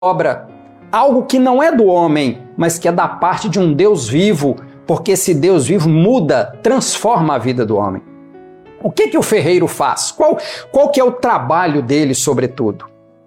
obra, algo que não é do homem, mas que é da parte de um Deus vivo, porque esse Deus vivo muda, transforma a vida do homem. O que o ferreiro faz? Qual que é o trabalho dele, sobretudo?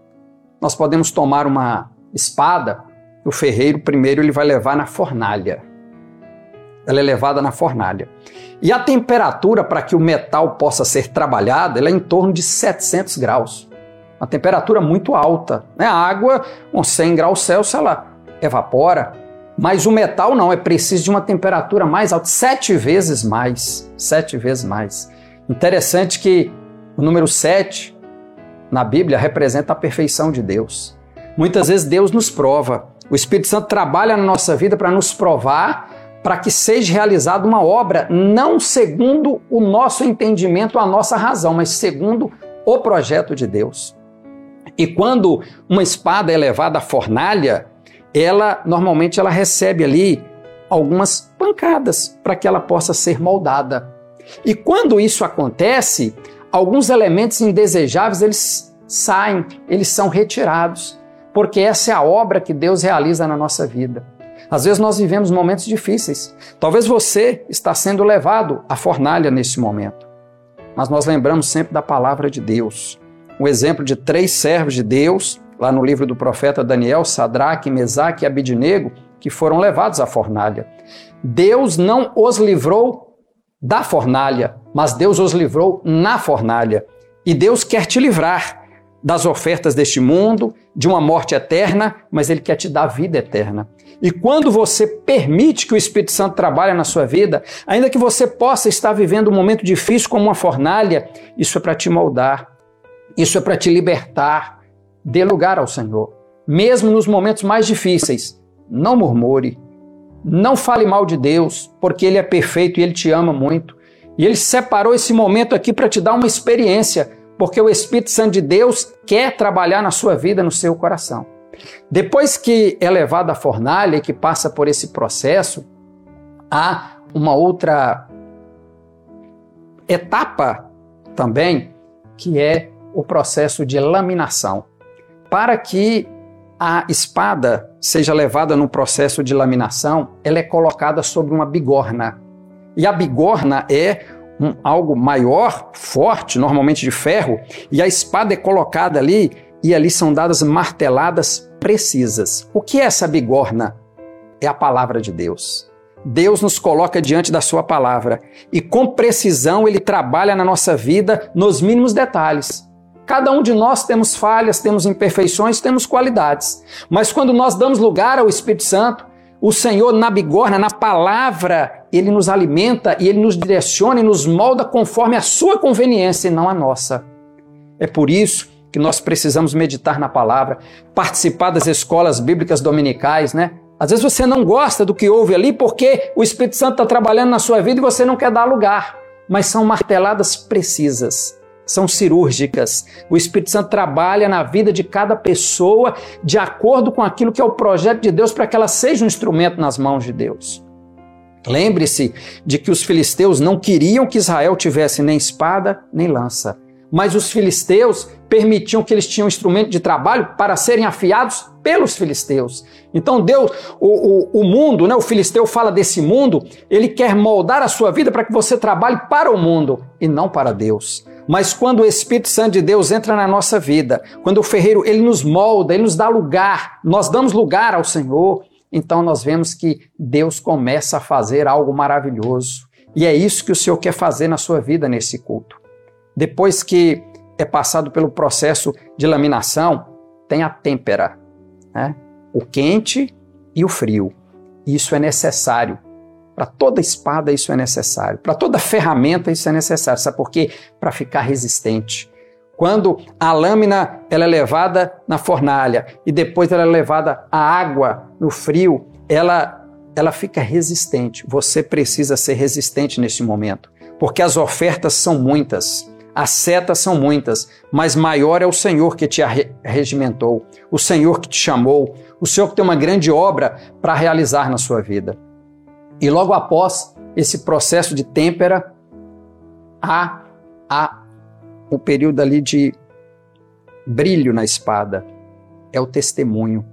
Nós podemos tomar uma espada, o ferreiro primeiro ele vai levar na fornalha. Ela é levada na fornalha. E a temperatura para que o metal possa ser trabalhado, ela é em torno de 700 graus. Uma temperatura muito alta. A água, com 100 graus Celsius, ela evapora. Mas o metal não, é preciso de uma temperatura mais alta, 7 vezes mais. 7 vezes mais. Interessante que o número 7 na Bíblia representa a perfeição de Deus. Muitas vezes Deus nos prova. O Espírito Santo trabalha na nossa vida para nos provar, para que seja realizada uma obra, não segundo o nosso entendimento, a nossa razão, mas segundo o projeto de Deus. E quando uma espada é levada à fornalha, normalmente ela recebe ali algumas pancadas para que ela possa ser moldada. E quando isso acontece, alguns elementos indesejáveis eles saem, eles são retirados, porque essa é a obra que Deus realiza na nossa vida. Às vezes nós vivemos momentos difíceis. Talvez você está sendo levado à fornalha nesse momento. Mas nós lembramos sempre da palavra de Deus. O exemplo de 3 servos de Deus, lá no livro do profeta Daniel, Sadraque, Mesaque e Abidnego, que foram levados à fornalha. Deus não os livrou da fornalha, mas Deus os livrou na fornalha. E Deus quer te livrar das ofertas deste mundo, de uma morte eterna, mas Ele quer te dar vida eterna. E quando você permite que o Espírito Santo trabalhe na sua vida, ainda que você possa estar vivendo um momento difícil como uma fornalha, isso é para te moldar, isso é para te libertar. Dê lugar ao Senhor. Mesmo nos momentos mais difíceis, não murmure, não fale mal de Deus, porque Ele é perfeito e Ele te ama muito. E Ele separou esse momento aqui para te dar uma experiência, porque o Espírito Santo de Deus quer trabalhar na sua vida, no seu coração. Depois que é levado à fornalha e que passa por esse processo, há uma outra etapa também, que é o processo de laminação. Para que a espada seja levada no processo de laminação, ela é colocada sobre uma bigorna. E a bigorna é algo maior, forte, normalmente de ferro, e a espada é colocada ali, e ali são dadas marteladas precisas. O que é essa bigorna? É a palavra de Deus. Deus nos coloca diante da sua palavra, e com precisão Ele trabalha na nossa vida nos mínimos detalhes. Cada um de nós temos falhas, temos imperfeições, temos qualidades. Mas quando nós damos lugar ao Espírito Santo, o Senhor na bigorna, na palavra, Ele nos alimenta e Ele nos direciona e nos molda conforme a sua conveniência e não a nossa. É por isso que nós precisamos meditar na palavra, participar das escolas bíblicas dominicais, né? Às vezes você não gosta do que ouve ali porque o Espírito Santo está trabalhando na sua vida e você não quer dar lugar. Mas são marteladas precisas. São cirúrgicas. O Espírito Santo trabalha na vida de cada pessoa de acordo com aquilo que é o projeto de Deus para que ela seja um instrumento nas mãos de Deus. Lembre-se de que os filisteus não queriam que Israel tivesse nem espada nem lança, mas os filisteus permitiam que eles tinham instrumento de trabalho para serem afiados pelos filisteus. Então Deus, o mundo, né, o filisteu fala desse mundo, ele quer moldar a sua vida para que você trabalhe para o mundo e não para Deus. Mas quando o Espírito Santo de Deus entra na nossa vida, quando o ferreiro ele nos molda, ele nos dá lugar, nós damos lugar ao Senhor, então nós vemos que Deus começa a fazer algo maravilhoso. E é isso que o Senhor quer fazer na sua vida nesse culto. Depois que é passado pelo processo de laminação, tem a têmpera, né? O quente e o frio. Isso é necessário. Para toda espada isso é necessário. Para toda ferramenta isso é necessário. Sabe por quê? Para ficar resistente. Quando a lâmina ela é levada na fornalha e depois ela é levada à água, no frio, ela fica resistente. Você precisa ser resistente nesse momento. Porque as ofertas são muitas. As setas são muitas, mas maior é o Senhor que te regimentou, o Senhor que te chamou, o Senhor que tem uma grande obra para realizar na sua vida. E logo após esse processo de têmpera, há o período ali de brilho na espada. é o testemunho.